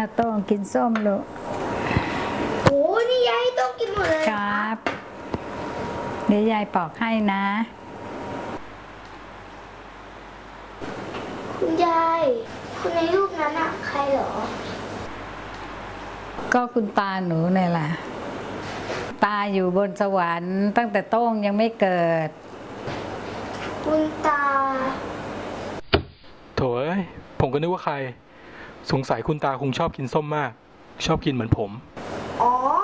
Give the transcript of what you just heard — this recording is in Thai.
โต้งกินส้มลูกโอ้นี่ยายต้องกินหมดเลยครับเดี๋ยวยายปอกให้นะคุณยายคนในรูปนั้นอะใครเหรอก็คุณตาหนูเนี่ยแหละตาอยู่บนสวรรค์ตั้งแต่โต้งยังไม่เกิดคุณตาโถ่ผมก็นึกว่าใครสงสัยคุณตาคงชอบกินส้มมากชอบกินเหมือนผม